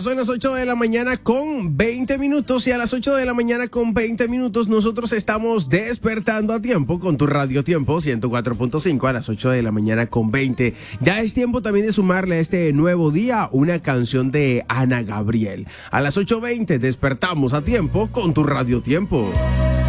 son las 8 de la mañana con 20 minutos y a las 8 de la mañana con 20 minutos nosotros estamos despertando a tiempo con tu Radio Tiempo 104.5 a las 8 de la mañana con 20. Ya es tiempo también de sumarle a este nuevo día una canción de Ana Gabriel. A las 8:20 despertamos a tiempo con tu Radio Tiempo.